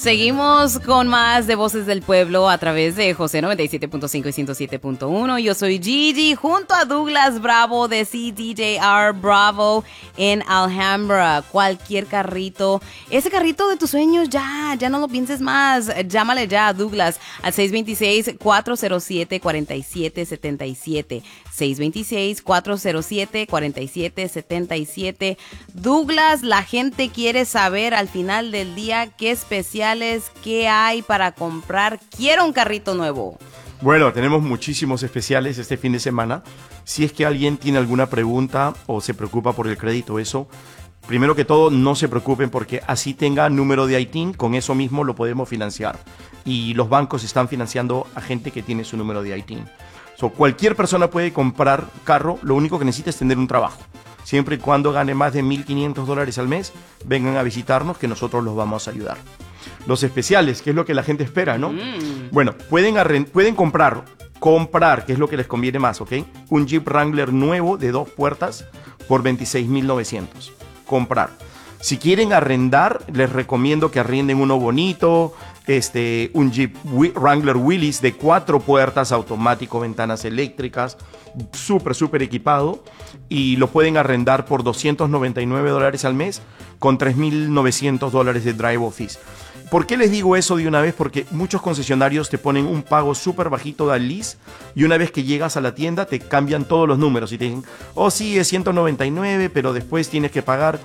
Seguimos con más de Voces del Pueblo a través de José 97.5 y 107.1. Yo soy Gigi junto a Douglas Bravo de CDJR Bravo en Alhambra. Cualquier carrito, ese carrito de tus sueños, ya no lo pienses más. Llámale ya a Douglas al 626-407-4777. 626-407-4777. Douglas, la gente quiere saber al final del día qué especiales, qué hay para comprar. Quiero un carrito nuevo. Bueno, tenemos muchísimos especiales este fin de semana. Si es que alguien tiene alguna pregunta o se preocupa por el crédito, eso, primero que todo, no se preocupen porque así tenga número de ITIN, con eso mismo lo podemos financiar. Y los bancos están financiando a gente que tiene su número de ITIN. Cualquier persona puede comprar carro, lo único que necesita es tener un trabajo. Siempre y cuando gane más de $1,500 al mes, vengan a visitarnos que nosotros los vamos a ayudar. Los especiales, que es lo que la gente espera, ¿no? Bueno, pueden comprar, que es lo que les conviene más, ¿ok? Un Jeep Wrangler nuevo de 2 puertas por $26,900. Comprar. Si quieren arrendar, les recomiendo que arrienden uno bonito, un Jeep Wrangler Willys de 4 puertas, automático, ventanas eléctricas, súper equipado, y lo pueden arrendar por $299 al mes con $3,900 de drive office. ¿Por qué les digo eso de una vez? Porque muchos concesionarios te ponen un pago súper bajito de lease y una vez que llegas a la tienda te cambian todos los números y te dicen, oh sí, es 199, pero después tienes que pagar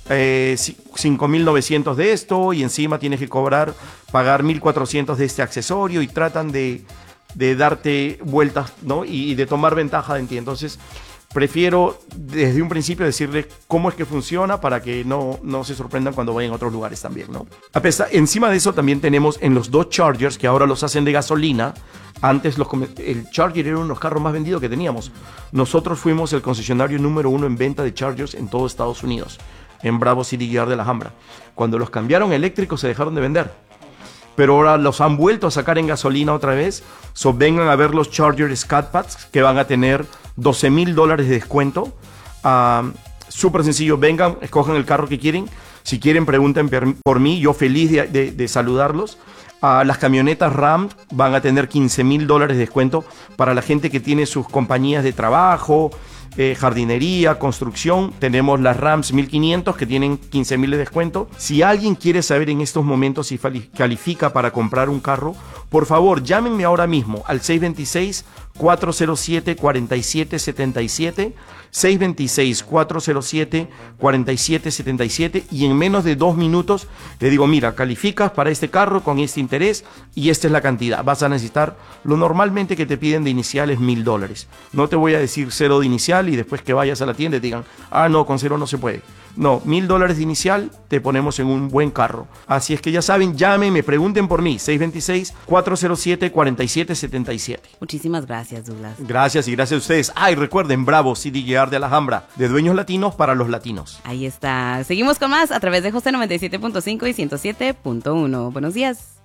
5,900 de esto y encima tienes que pagar 1,400 de este accesorio y tratan de darte vueltas, ¿no? Y de tomar ventaja de ti. Entonces prefiero desde un principio decirles cómo es que funciona para que no se sorprendan cuando vayan a otros lugares también, ¿no? Encima de eso también tenemos en los Dodge Chargers, que ahora los hacen de gasolina. Antes el Charger era uno de los carros más vendidos que teníamos. Nosotros fuimos el concesionario número 1 en venta de Chargers en todo Estados Unidos, en Bravo CDJR de Alhambra. Cuando los cambiaron a eléctricos se dejaron de vender, pero ahora los han vuelto a sacar en gasolina otra vez. Vengan a ver los Charger Scat Pads, que van a tener $12,000 de descuento. Súper sencillo, vengan, escojan el carro que quieren. Si quieren, pregunten por mí, yo feliz de saludarlos. Las camionetas Ram van a tener $15,000 de descuento para la gente que tiene sus compañías de trabajo, jardinería, construcción. Tenemos las Rams 1500 que tienen $15,000 de descuento. Si alguien quiere saber en estos momentos si califica para comprar un carro, por favor, llámenme ahora mismo al 626-407-4777, 626-407-4777, y en menos de 2 minutos le digo, mira, calificas para este carro con este interés y esta es la cantidad. Vas a necesitar lo normalmente que te piden de inicial es $1,000. No te voy a decir 0 de inicial y después que vayas a la tienda y te digan, no, con 0 no se puede. No, $1,000 de inicial, te ponemos en un buen carro. Así es que ya saben, llamen, me pregunten por mí, 626-407-4777. Muchísimas gracias, Douglas. Gracias y gracias a ustedes. Y recuerden, Bravo CDJR de Alhambra, de dueños latinos para los latinos. Ahí está. Seguimos con más a través de José 97.5 y 107.1. Buenos días.